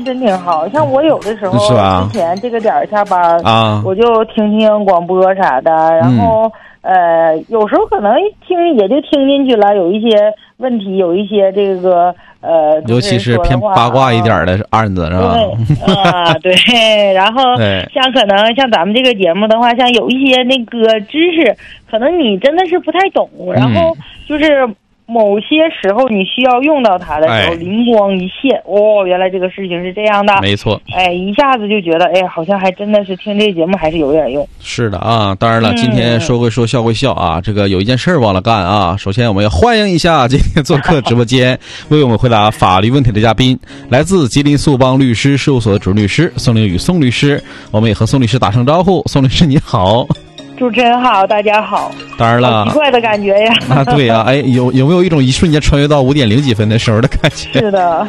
真挺好。像我有的时候是吧之前这个点下班啊， 我就听听广播啥的，然后有时候可能听也就听进去了，有一些问题，有一些这个尤其是偏八卦一点的案子是吧？ 对对，然后像可能像咱们这个节目的话，像有一些那个知识，可能你真的是不太懂，然后就是某些时候你需要用到它的时候，灵光一现，原来这个事情是这样的， 没错， 一下子就觉得，好像还真的是听这个节目还是有点用。 是的啊，当然了，今天说归说，笑归笑啊，这个有一件事忘了干啊。首先，我们要欢迎一下今天做客直播间为我们回答法律问题的嘉宾，来自吉林速邦律师事务所的主任律师宋凌宇宋律师。我们也和宋律师打声招呼，宋律师你好。 主持人好，大家好。 当然了， 奇怪的感觉呀。 对呀，有没有一种一瞬间穿越到5:0几分的时候的感觉？ 是的。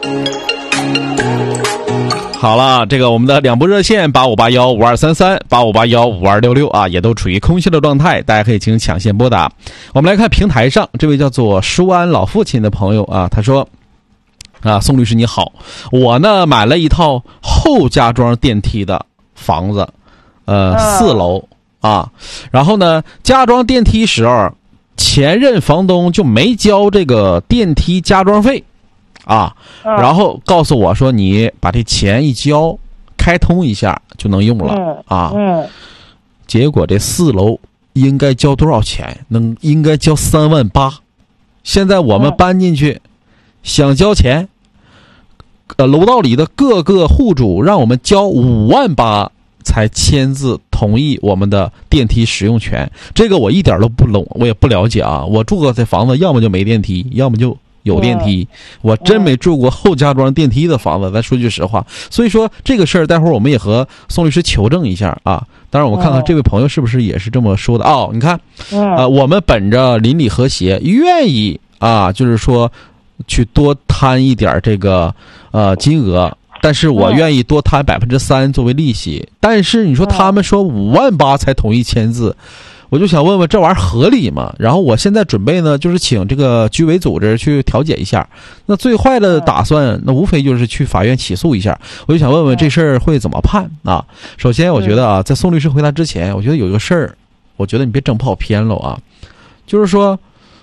好了，这个我们的两部热线85815233、85815266啊，也都处于空虚的状态，大家可以进行抢线拨打。我们来看平台上这位叫做舒安老父亲的朋友啊，他说啊，宋律师你好，我呢买了一套后加装电梯的房子，4楼。然后呢，加装电梯时候，前任房东就没交这个电梯加装费，然后告诉我说，你把这钱一交，开通一下就能用了结果这4楼应该交多少钱？应该交3万8。现在我们搬进去，想交钱，楼道里的各个户主让我们交5万8。才签字同意我们的电梯使用权，这个我一点都不懂，我也不了解啊。我住过这房子，要么就没电梯，要么就有电梯。我真没住过后加装电梯的房子，咱说句实话。所以说这个事儿，待会儿我们也和宋律师求证一下啊。当然，我们看看这位朋友是不是也是这么说的你看，我们本着邻里和谐，愿意就是说去多摊一点这个金额。但是我愿意多摊3%作为利息，但是你说他们说5万8才同意签字，我就想问问这玩意儿合理吗？然后我现在准备呢，就是请这个居委组织去调解一下。那最坏的打算，那无非就是去法院起诉一下。我就想问问这事儿会怎么判啊？首先，我觉得在宋律师回答之前，我觉得有一个事儿，我觉得你别整跑偏了啊，就是说，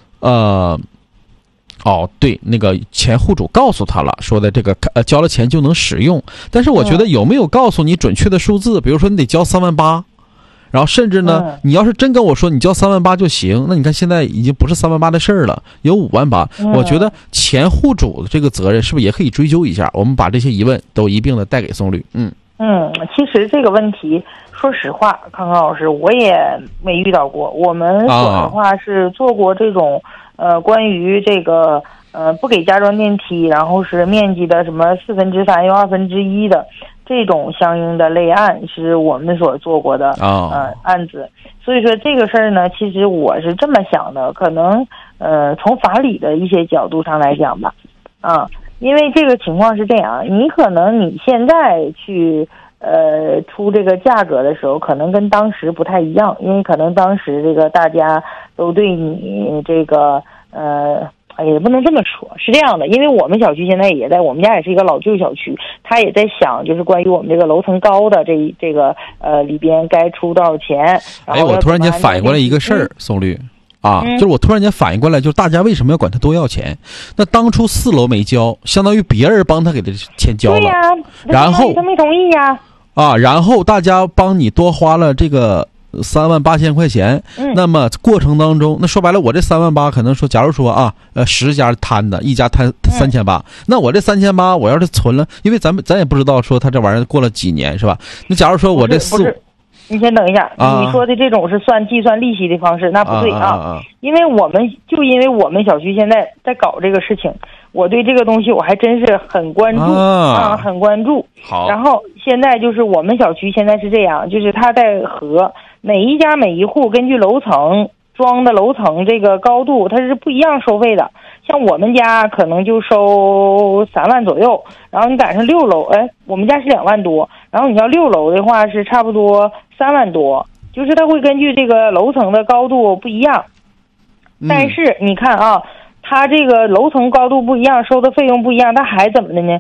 对，那个前户主告诉他了，说的这个交了钱就能使用，但是我觉得有没有告诉你准确的数字？比如说你得交3万8，然后甚至呢，你要是真跟我说你交3万8就行，那你看现在已经不是3万8的事儿了，有5万8。我觉得前户主的这个责任是不是也可以追究一下？我们把这些疑问都一并的带给宋律。 其实这个问题，说实话，康康老师我也没遇到过。我们所的话是做过这种。关于这个不给加装电梯，然后是面积的什么3/4又1/2的这种相应的类案，是我们所做过的案子。所以说这个事儿呢，其实我是这么想的，可能从法理的一些角度上来讲吧，因为这个情况是这样，你可能你现在去出这个价格的时候，可能跟当时不太一样，因为可能当时这个大家都对你这个也不能这么说，是这样的，因为我们小区现在也在，我们家也是一个老旧小区，他也在想，就是关于我们这个楼层高的这个里边该出多少钱。 我突然间反应过来一个事儿，宋律就是我突然间反应过来，就是大家为什么要管他多要钱？那当初4楼没交，相当于别人帮他给他钱交了，对呀， 然后他没同意呀。 然后大家帮你多花了这个3万8千块钱，那么过程当中，那说白了，我这3万8可能说，假如说10家摊的，一家摊3800，那我这3800我要是存了，因为咱也不知道说他这玩意儿过了几年是吧？那假如说我这你先等一下，你说的这种是计算利息的方式，那不对因为我们小区现在在搞这个事情，我对这个东西我还真是很关注很关注。 好， 然后现在就是我们小区现在是这样，就是他在和每一家每一户根据楼层装的楼层这个高度，它是不一样收费的。像我们家可能就收3万左右，然后你赶上6楼，我们家是2万多，然后你要6楼的话是差不多3万多，就是它会根据这个楼层的高度不一样。但是你看它这个楼层高度不一样，收的费用不一样，它还怎么的呢？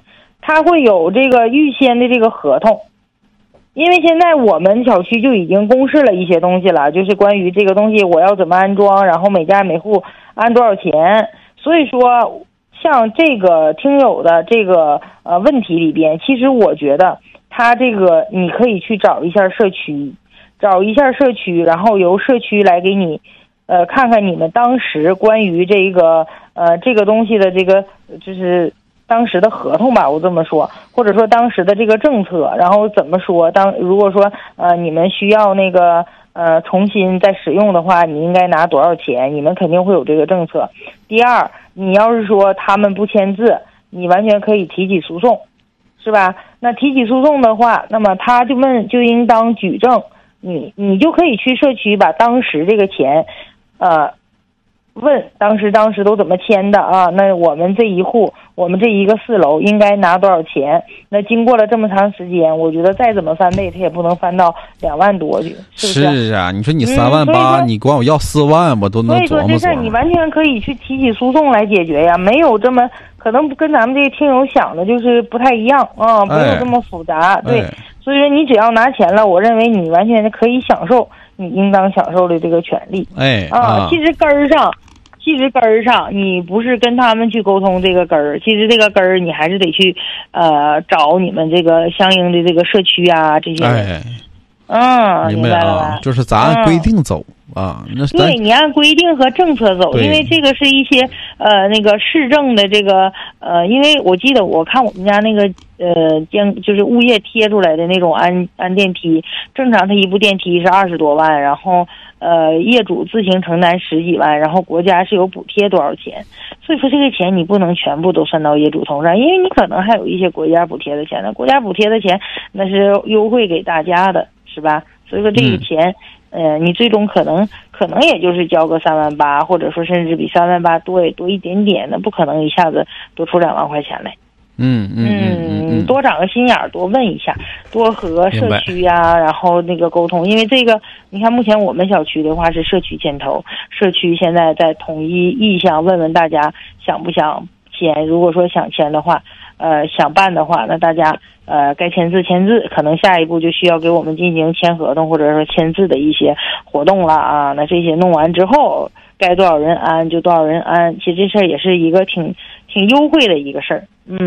它会有这个预先的这个合同。因为现在我们小区就已经公示了一些东西了，就是关于这个东西我要怎么安装，然后每家每户按多少钱。所以说像这个听友的这个问题里边，其实我觉得他这个你可以去找一下社区，然后由社区来给你看看你们当时关于这个东西的这个就是当时的合同吧，我这么说，或者说当时的这个政策，然后怎么说，如果说你们需要那个重新再使用的话，你应该拿多少钱，你们肯定会有这个政策。第二，你要是说他们不签字，你完全可以提起诉讼，是吧？那提起诉讼的话，那么他就应当举证，你就可以去社区把当时这个钱问当时都怎么签的啊？那我们这一户，我们这一个4楼应该拿多少钱？那经过了这么长时间，我觉得再怎么翻倍，它也不能翻到2万多去，是不是？ 是啊，你说你3万8，你管我要4万，我都能琢磨琢磨。 所以说这事儿你完全可以去提起诉讼来解决呀，没有这么可能跟咱们这个听友想的就是不太一样啊，没有这么复杂。对，所以说你只要拿钱了，我认为你完全可以享受你应当享受的这个权利。其实根儿上，你不是跟他们去沟通这个根儿，其实这个根儿你还是得去找你们这个相应的这个社区啊这些人。 明白了吧？ 就是咱按规定走啊。 对，你按规定和政策走，因为这个是一些那个市政的这个因为我记得我看我们家那个就是物业贴出来的那种安电梯，正常它一部电梯是20多万，然后业主自行承担10几万，然后国家是有补贴多少钱。所以说这个钱你不能全部都算到业主头上，因为你可能还有一些国家补贴的钱呢，国家补贴的钱那是优惠给大家的，是吧？所以说这个钱你最终可能也就是交个3万8，或者说甚至比3万8多一点点的，不可能一下子多出2万块钱来。多长个心眼儿，多问一下，多和社区啊，然后那个沟通。因为这个你看目前我们小区的话是社区牵头，社区现在在统一意向，问问大家想不想签。如果说想签的话想办的话，那大家该签字，可能下一步就需要给我们进行签合同或者说签字的一些活动了啊。那这些弄完之后，该多少人安就多少人安。其实这事儿也是一个挺优惠的一个事儿。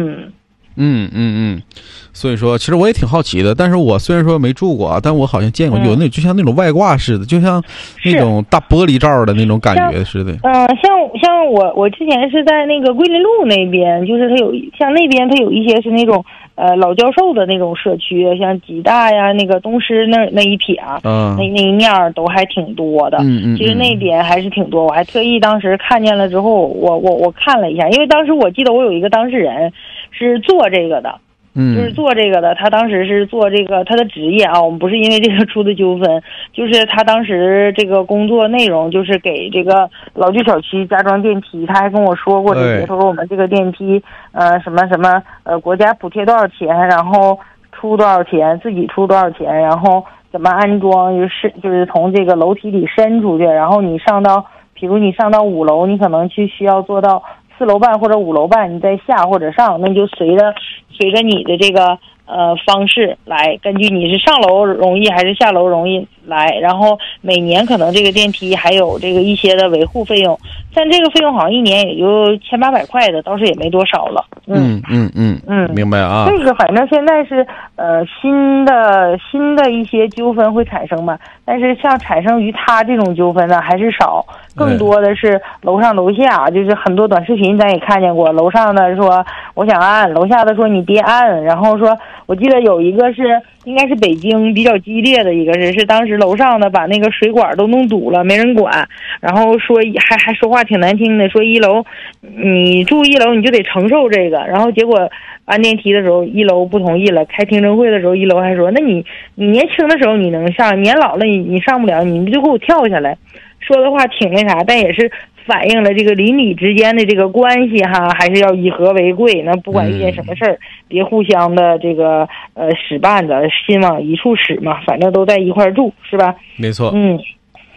所以说其实我也挺好奇的，但是我虽然说没住过啊，但我好像见过有那就像那种外挂似的，就像那种大玻璃罩的那种感觉似的。 像我之前是在那个桂林路那边，就是它有像那边它有一些是那种老教授的那种社区，像吉大呀那个东师那一撇那一面都还挺多的。其实那边还是挺多，我还特意当时看见了之后，我看了一下，因为当时我记得我有一个当事人是做这个的。就是做这个的，他当时是做这个他的职业啊，我们不是因为这个出的纠纷，就是他当时这个工作内容就是给这个老旧小区加装电梯，他还跟我说过这些，他说我们这个电梯什么国家补贴多少钱，然后出多少钱，自己出多少钱，然后怎么安装，就是从这个楼梯里伸出去，然后比如你上到5楼，你可能需要做到4楼半或者5楼半，你再下或者上，那就随着你的这个方式来，根据你是上楼容易还是下楼容易来，然后每年可能这个电梯还有这个一些的维护费用，但这个费用好像一年也就1800块的，倒是也没多少了。 明白啊。 这个反正现在是新的一些纠纷会产生嘛，但是像产生于他这种纠纷呢还是少，更多的是楼上楼下，就是很多短视频咱也看见过，楼上的说我想按，楼下的说你别按，然后说我记得有一个是应该是北京比较激烈的一个是当时楼上的把那个水管都弄堵了没人管，然后说还说话挺难听的，说1楼你住1楼你就得承受这个，然后结果按电梯的时候1楼不同意了，开听证会的时候1楼还说那你年轻的时候你能上，年老了你上不了，你不就给我跳下来，说的话挺那啥，但也是反映了这个邻里之间的这个关系哈，还是要以和为贵。那不管遇见什么事儿，别互相的这个使绊子，心往一处使嘛，反正都在一块住，是吧？ 没错。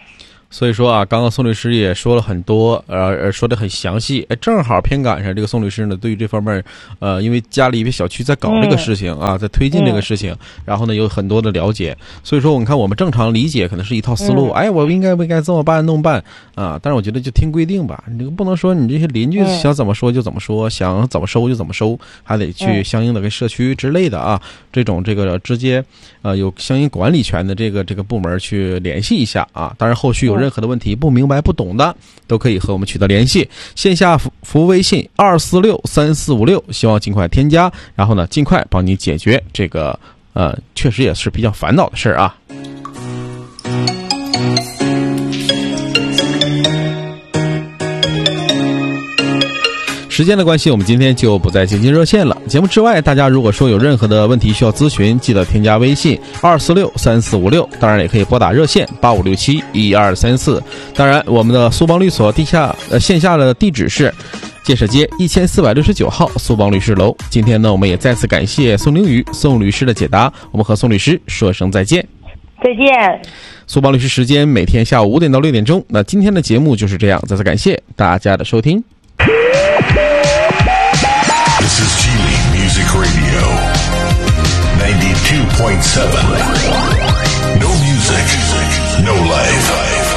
所以说啊，刚刚宋律师也说了很多，说的很详细。正好偏赶上这个宋律师呢，对于这方面，因为家里一个小区在搞这个事情啊，在推进这个事情，然后呢有很多的了解。所以说，你看我们正常理解可能是一套思路，我应该不应该这么办弄办啊？但是我觉得就听规定吧，你这个不能说你这些邻居想怎么说就怎么说，想怎么收就怎么收，还得去相应的跟社区之类的啊，这个直接有相应管理权的这个部门去联系一下啊。当然后续有任何的问题不明白不懂的，都可以和我们取得联系。线下服务微信2463456，希望尽快添加，然后呢尽快帮你解决这个确实也是比较烦恼的事啊。时间的关系，我们今天就不再接进热线了。节目之外，大家如果说有任何的问题需要咨询，记得添加微信2463456，当然也可以拨打热线85671234。当然，我们的苏邦律所线下的地址是建设街1469号苏邦律师楼。今天呢，我们也再次感谢宋凌宇宋律师的解答，我们和宋律师说声再见。 再见。 苏邦律师时间每天下午5点到6点钟。那今天的节目就是这样，再次感谢大家的收听。 This is Geely Music Radio 92.7. No music, no life.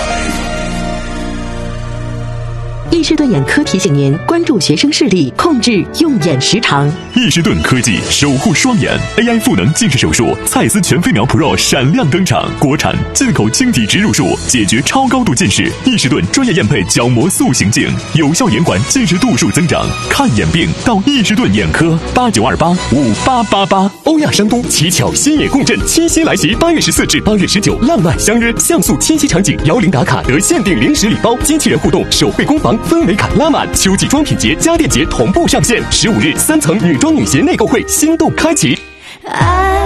易士顿眼科提醒您关注学生视力，控制用眼时长。 易士顿科技守护双眼 AI 赋能近视手术，蔡司全飞秒 Pro 闪亮登场，国产进口晶体植入术，解决超高度近视。易士顿专业验配角膜塑形镜，有效延缓近视度数增长。看眼病到易士顿眼科，89285888。欧亚山东乞巧新野共振七夕来袭，8月14至8月19，浪漫相约像素七夕场景，10打卡得限定零食礼包，机器人互动，手绘工坊。氛围感拉满，秋季装品节、家电节同步上线。15日3层女装女鞋内购会心动开启。